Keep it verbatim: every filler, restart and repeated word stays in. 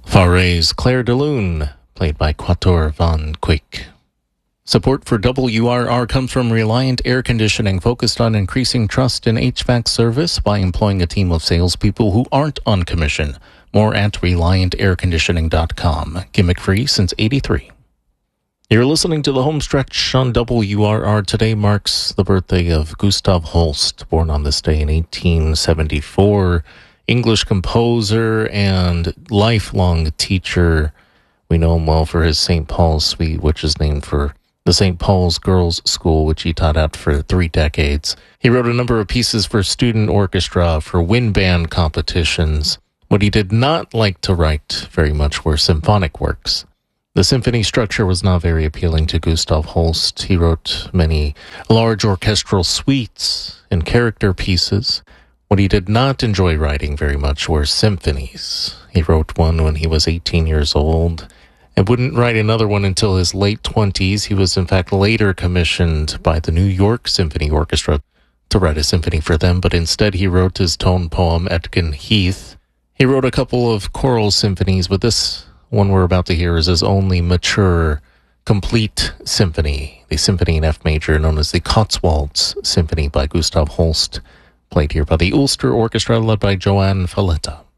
Fares Claire de Lune, played by Quatuor van Quijk. Support for W R R comes from Reliant Air Conditioning, focused on increasing trust in H V A C service by employing a team of salespeople who aren't on commission. More at reliant air conditioning dot com. Gimmick-free since eighty-three. You're listening to the home stretch on W R R. Today marks the birthday of Gustav Holst, born on this day in eighteen seventy-four. English composer and lifelong teacher. We know him well for his Saint Paul's Suite, which is named for the Saint Paul's Girls' School, which he taught at for three decades. He wrote a number of pieces for student orchestra, for wind band competitions. What he did not like to write very much were symphonic works. The symphony structure was not very appealing to Gustav Holst. He wrote many large orchestral suites and character pieces. What he did not enjoy writing very much were symphonies. He wrote one when he was eighteen years old and wouldn't write another one until his late twenties. He was in fact later commissioned by the New York Symphony Orchestra to write a symphony for them, but instead he wrote his tone poem, Etkin Heath. He wrote a couple of choral symphonies, but this one we're about to hear is his only mature, complete symphony, the symphony in F major known as the Cotswolds Symphony by Gustav Holst, played here by the Ulster Orchestra led by Joanne Falletta.